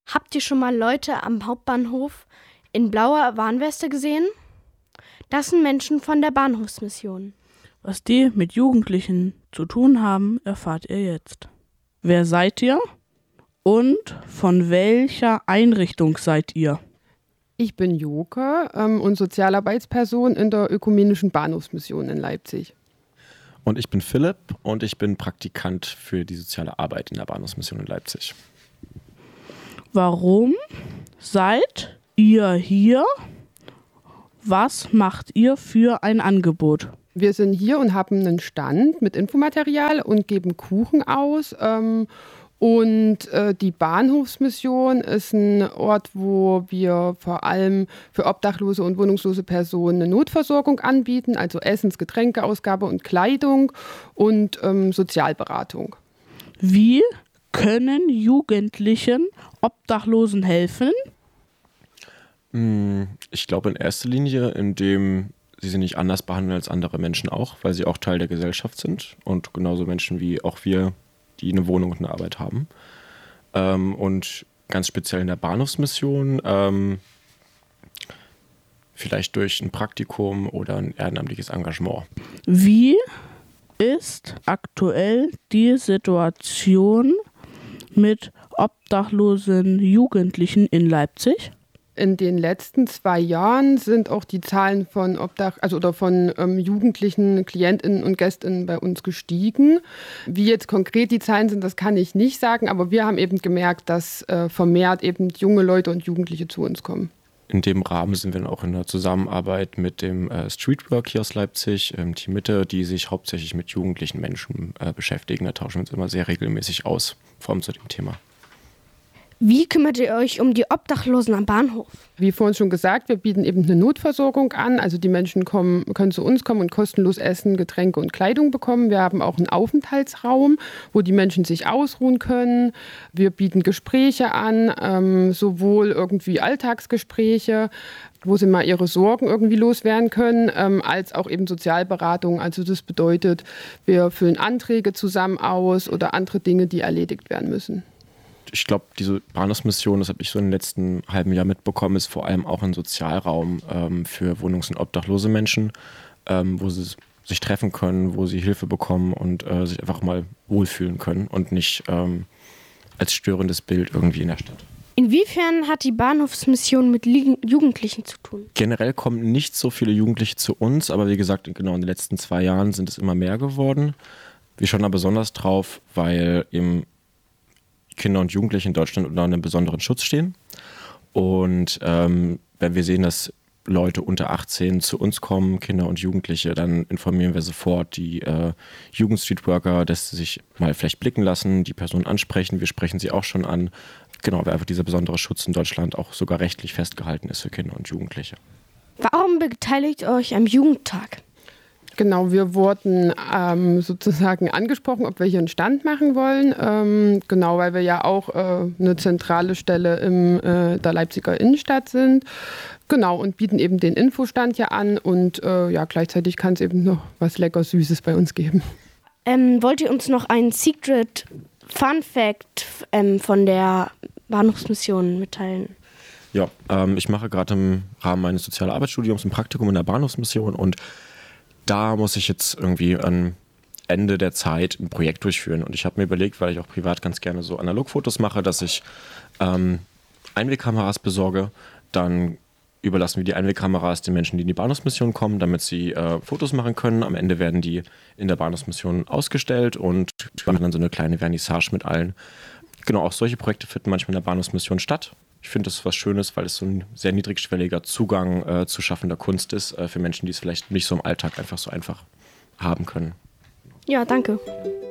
Habt ihr schon mal Leute am Hauptbahnhof in blauer Warnweste gesehen? Das sind Menschen von der Bahnhofsmission. Was die mit Jugendlichen zu tun haben, erfahrt ihr jetzt. Wer seid ihr und von welcher Einrichtung seid ihr? Ich bin Joke und Sozialarbeitsperson in der Ökumenischen Bahnhofsmission in Leipzig. Und ich bin Philipp und ich bin Praktikant für die soziale Arbeit in der Bahnhofsmission in Leipzig. Warum seid ihr hier? Was macht ihr für ein Angebot? Wir sind hier und haben einen Stand mit Infomaterial und geben Kuchen aus. Die Bahnhofsmission ist ein Ort, wo wir vor allem für obdachlose und wohnungslose Personen eine Notversorgung anbieten, also Essens-, Getränkeausgabe und Kleidung und Sozialberatung. Wie können Jugendlichen Obdachlosen helfen? Ich glaube in erster Linie, indem sie nicht anders behandeln als andere Menschen auch, weil sie auch Teil der Gesellschaft sind und genauso Menschen wie auch wir, die eine Wohnung und eine Arbeit haben. Und ganz speziell in der Bahnhofsmission vielleicht durch ein Praktikum oder ein ehrenamtliches Engagement. Wie ist aktuell die Situation mit obdachlosen Jugendlichen in Leipzig? In den letzten 2 Jahren sind auch die Zahlen von jugendlichen KlientInnen und GästInnen bei uns gestiegen. Wie jetzt konkret die Zahlen sind, das kann ich nicht sagen, aber wir haben eben gemerkt, dass vermehrt eben junge Leute und Jugendliche zu uns kommen. In dem Rahmen sind wir dann auch in der Zusammenarbeit mit dem Streetwork hier aus Leipzig, Team Mitte, die sich hauptsächlich mit jugendlichen Menschen beschäftigen. Da tauschen wir uns immer sehr regelmäßig aus, vor allem zu dem Thema. Wie kümmert ihr euch um die Obdachlosen am Bahnhof? Wie vorhin schon gesagt, wir bieten eben eine Notversorgung an. Also die Menschen können zu uns kommen und kostenlos Essen, Getränke und Kleidung bekommen. Wir haben auch einen Aufenthaltsraum, wo die Menschen sich ausruhen können. Wir bieten Gespräche an, sowohl irgendwie Alltagsgespräche, wo sie mal ihre Sorgen irgendwie loswerden können, als auch eben Sozialberatung. Also das bedeutet, wir füllen Anträge zusammen aus oder andere Dinge, die erledigt werden müssen. Ich glaube, diese Bahnhofsmission, das habe ich so im letzten halben Jahr mitbekommen, ist vor allem auch ein Sozialraum für wohnungs- und obdachlose Menschen, wo sie sich treffen können, wo sie Hilfe bekommen und sich einfach mal wohlfühlen können und nicht als störendes Bild irgendwie in der Stadt. Inwiefern hat die Bahnhofsmission mit Jugendlichen zu tun? Generell kommen nicht so viele Jugendliche zu uns, aber wie gesagt, genau in den letzten 2 Jahren sind es immer mehr geworden. Wir schauen da besonders drauf, weil eben Kinder und Jugendliche in Deutschland unter einem besonderen Schutz stehen. Und wenn wir sehen, dass Leute unter 18 zu uns kommen, Kinder und Jugendliche, dann informieren wir sofort die Jugendstreetworker, dass sie sich mal vielleicht blicken lassen, die Person ansprechen. Wir sprechen sie auch schon an. Genau, weil einfach dieser besondere Schutz in Deutschland auch sogar rechtlich festgehalten ist für Kinder und Jugendliche. Warum beteiligt ihr euch am Jugendtag? Genau, wir wurden sozusagen angesprochen, ob wir hier einen Stand machen wollen. Genau, weil wir ja auch eine zentrale Stelle in der Leipziger Innenstadt sind. Genau, und bieten eben den Infostand hier an. Und gleichzeitig kann es eben noch was lecker Süßes bei uns geben. Wollt ihr uns noch einen Secret Fun Fact von der Bahnhofsmission mitteilen? Ja, ich mache gerade im Rahmen meines Sozialarbeitsstudiums ein Praktikum in der Bahnhofsmission und da muss ich jetzt irgendwie am Ende der Zeit ein Projekt durchführen. Und ich habe mir überlegt, weil ich auch privat ganz gerne so Analogfotos mache, dass ich Einwegkameras besorge. Dann überlassen wir die Einwegkameras den Menschen, die in die Bahnhofsmission kommen, damit sie Fotos machen können. Am Ende werden die in der Bahnhofsmission ausgestellt und wir machen dann so eine kleine Vernissage mit allen. Genau, auch solche Projekte finden manchmal in der Bahnhofsmission statt. Ich finde das was Schönes, weil es so ein sehr niedrigschwelliger Zugang zu schaffender Kunst ist für Menschen, die es vielleicht nicht so im Alltag einfach so einfach haben können. Ja, danke.